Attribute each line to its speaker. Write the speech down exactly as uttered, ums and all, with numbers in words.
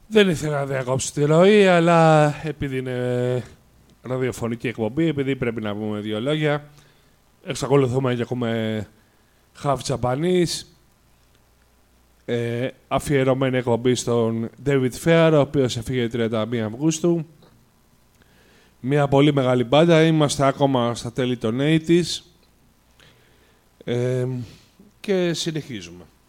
Speaker 1: Δεν ήθελα να διακόψω τη ροή, αλλά επειδή είναι ραδιοφωνική εκπομπή, επειδή πρέπει να πούμε δύο λόγια, εξακολουθούμε και ακούμε Half Japanese, ε, αφιερωμένη εκπομπή στον David Fair, ο οποίος έφυγε τριάντα μία Αυγούστου. Μια πολύ μεγάλη μπάντα, είμαστε ακόμα στα τέλη των ογδόντα ε, και συνεχίζουμε.